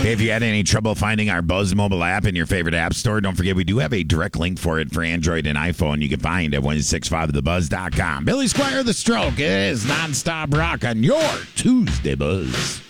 Okay, if you had any trouble finding our Buzz mobile app in your favorite app store, don't forget we do have a direct link for it for Android and iPhone. You can find it at 1065thebuzz.com. Billy Squire, The Stroke is nonstop rock on your Tuesday Buzz.